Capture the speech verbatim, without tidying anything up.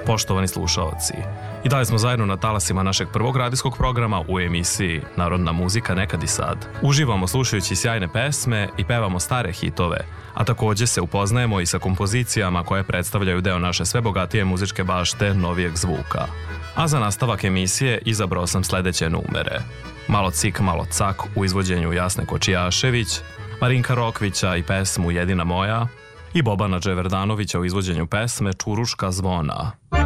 Poštovani slušaoci, i dalje smo zajedno na talasima našeg prvog radijskog programa u emisiji Narodna muzika nekad i sad. Uživamo slušajući sjajne pesme i pevamo stare hitove, a također se upoznajemo i sa kompozicijama koje predstavljaju deo naše sve bogatije muzičke bašte novijeg zvuka. A za nastavak emisije izabrao sam sledeće numere. Malo cik, malo cak u izvođenju Jasne Kočijašević, Marinka Rokvića i pesmu Jedina moja i Bobana Dževerdanovića u izvođenju pesme Čuruška zvona.